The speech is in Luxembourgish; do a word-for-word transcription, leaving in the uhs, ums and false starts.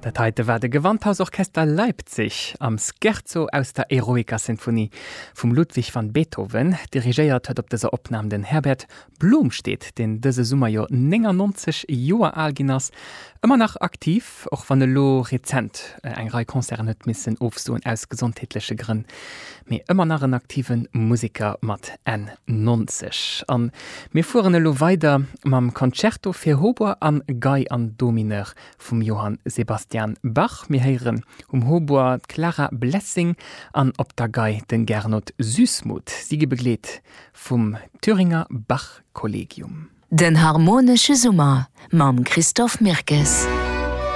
Dat heute war de Gewandhausorchester Leipzig am Scherzo aus der Eroica-Sinfonie vum Ludwig van Beethoven. Dirigiert huet op dieser Opname den Herbert Blumstedt, den dëse Summer jo neunzig Joer Alginas, immer noch aktiv, auch wann de lo rezent äh, eng Reihe Konzerne huet missen ofsoen aus gesundheitliche Grünn, mir immer nach een aktiven Musiker mat N neunzig. An mir fuhren lo weiter mam Concerto fir Hautbois an Guy an Dominer vum Johann Sebastian Bach. Wir hören um Hautbois Clara Blessing an op der Guy den Gernot Süßmuth. Sie begleitet vom Thüringer Bach Kollegium. Den harmonische Summer mam Christoph Mirkes.